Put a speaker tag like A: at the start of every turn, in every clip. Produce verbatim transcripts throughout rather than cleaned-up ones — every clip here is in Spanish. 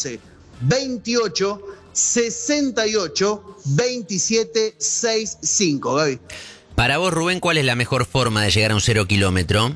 A: once veintiocho sesenta y ocho veintisiete sesenta y cinco, Gaby.
B: Para vos, Rubén, ¿cuál es la mejor forma de llegar a un cero kilómetro?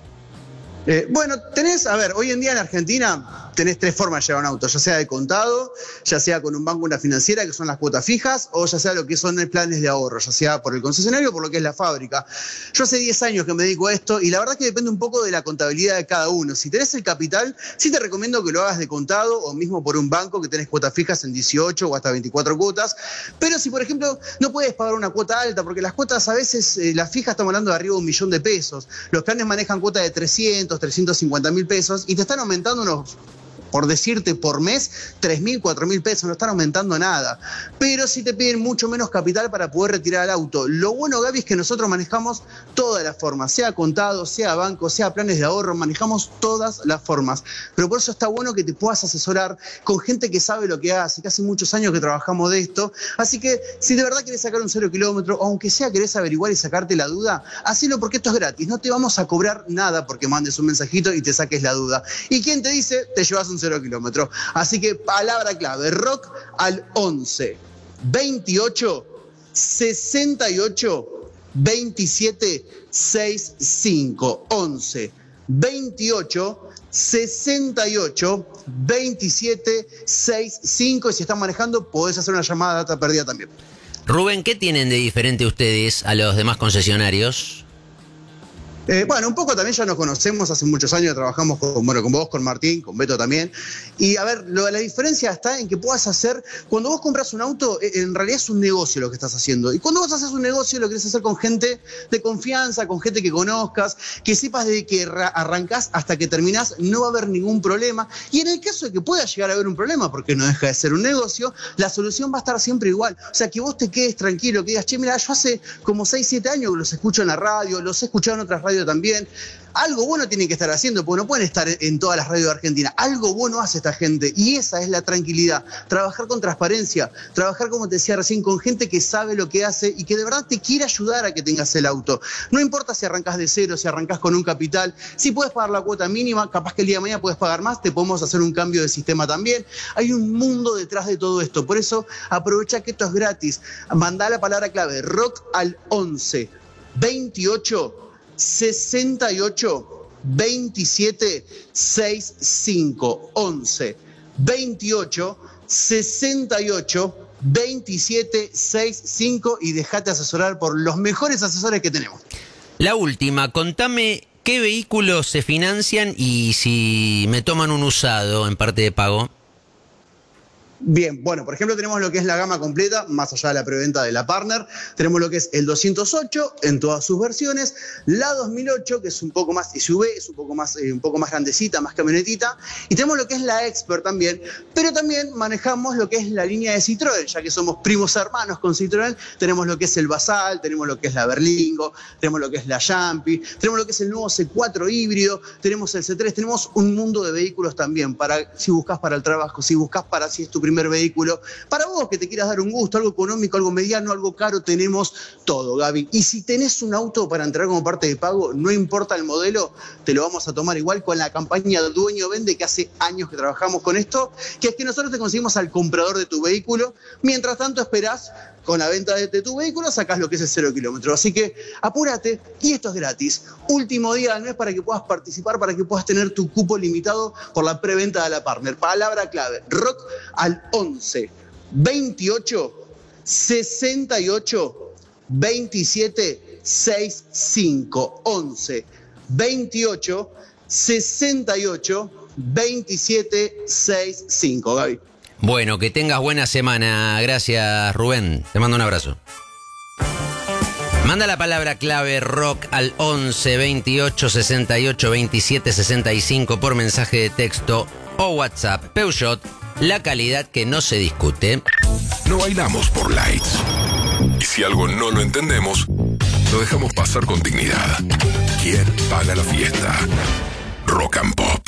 A: Eh, bueno, tenés, a ver, hoy en día en Argentina tenés tres formas de llevar un auto, ya sea de contado, ya sea con un banco, una financiera, que son las cuotas fijas, o ya sea lo que son planes de ahorro, ya sea por el concesionario o por lo que es la fábrica. Yo hace diez años que me dedico a esto y la verdad que depende un poco de la contabilidad de cada uno. Si tenés el capital, sí te recomiendo que lo hagas de contado o mismo por un banco que tenés cuotas fijas en dieciocho o hasta veinticuatro cuotas. Pero si, por ejemplo, no puedes pagar una cuota alta, porque las cuotas a veces, eh, las fijas estamos hablando de arriba de un millón de pesos. Los planes manejan cuotas de trescientos, trescientos cincuenta mil pesos y te están aumentando unos, por decirte, por mes, tres mil, cuatro mil pesos, no están aumentando nada. Pero sí te piden mucho menos capital para poder retirar el auto. Lo bueno, Gaby, es que nosotros manejamos todas las formas, sea contado, sea banco, sea planes de ahorro, manejamos todas las formas. Pero por eso está bueno que te puedas asesorar con gente que sabe lo que hace, que hace muchos años que trabajamos de esto. Así que si de verdad querés sacar un cero kilómetro, o aunque sea querés averiguar y sacarte la duda, hacelo porque esto es gratis. No te vamos a cobrar nada porque mandes un mensajito y te saques la duda. ¿Y quién te dice? Te llevas un cero kilómetro. Así que palabra clave, rock al once veintiocho sesenta y ocho veintisiete sesenta y cinco. once veintiocho sesenta y ocho veintisiete sesenta y cinco. Y si estás manejando, podés hacer una llamada de data perdida también.
B: Rubén, ¿qué tienen de diferente ustedes a los demás concesionarios?
A: Eh, bueno, un poco también ya nos conocemos, hace muchos años trabajamos con, bueno, con vos, con Martín, con Beto también. Y a ver, lo, la diferencia está en que puedas hacer, cuando vos compras un auto, en realidad es un negocio lo que estás haciendo. Y cuando vos haces un negocio, lo querés hacer con gente de confianza, con gente que conozcas, que sepas de que arrancás hasta que terminás, no va a haber ningún problema. Y en el caso de que pueda llegar a haber un problema, porque no deja de ser un negocio, la solución va a estar siempre igual. O sea, que vos te quedes tranquilo, que digas, che, mira, yo hace como seis, siete años que los escucho en la radio, los he escuchado en otras radios también. Algo bueno tienen que estar haciendo, porque no pueden estar en todas las radios de Argentina. Algo bueno hace esta gente y esa es la tranquilidad. Trabajar con transparencia, trabajar, como te decía recién, con gente que sabe lo que hace y que de verdad te quiere ayudar a que tengas el auto. No importa si arrancás de cero, si arrancás con un capital, si puedes pagar la cuota mínima, capaz que el día de mañana puedes pagar más, te podemos hacer un cambio de sistema también. Hay un mundo detrás de todo esto, por eso aprovecha que esto es gratis. Mandá la palabra clave, rock al once veintiocho sesenta y ocho veintisiete sesenta y cinco. once veintiocho sesenta y ocho veintisiete sesenta y cinco y dejate asesorar por los mejores asesores que tenemos.
B: La última, contame qué vehículos se financian y si me toman un usado en parte de pago.
A: Bien, bueno, por ejemplo tenemos lo que es la gama completa, más allá de la preventa de la Partner, tenemos lo que es el doscientos ocho en todas sus versiones, la dos mil ocho, que es un poco más S U V, es un poco más, eh, un poco más grandecita, más camionetita, y tenemos lo que es la Expert también, pero también manejamos lo que es la línea de Citroën, ya que somos primos hermanos con Citroën, tenemos lo que es el Basal, tenemos lo que es la Berlingo, tenemos lo que es la Jumpy, tenemos lo que es el nuevo C cuatro híbrido, tenemos el C tres, tenemos un mundo de vehículos también, para si buscas para el trabajo, si buscas para si es tu primer vehículo, para vos que te quieras dar un gusto, algo económico, algo mediano, algo caro, tenemos todo, Gaby. Y si tenés un auto para entregar como parte de pago, no importa el modelo, te lo vamos a tomar igual con la campaña Dueño Vende, que hace años que trabajamos con esto, que es que nosotros te conseguimos al comprador de tu vehículo, mientras tanto esperás con la venta de, de tu vehículo, sacás lo que es el cero kilómetro. Así que apúrate y esto es gratis. Último día del mes para que puedas participar, para que puedas tener tu cupo limitado por la preventa de la Partner. Palabra clave, rock al once veintiocho sesenta y ocho veintisiete sesenta y cinco. once veintiocho sesenta y ocho veintisiete sesenta y cinco, Gaby.
B: Bueno, que tengas buena semana. Gracias, Rubén. Te mando un abrazo. Manda la palabra clave rock al once veintiocho sesenta y ocho veintisiete sesenta y cinco por mensaje de texto o WhatsApp. Peugeot, la calidad que no se discute.
C: No bailamos por likes. Y si algo no lo entendemos, lo dejamos pasar con dignidad. ¿Quién paga la fiesta? Rock and Pop.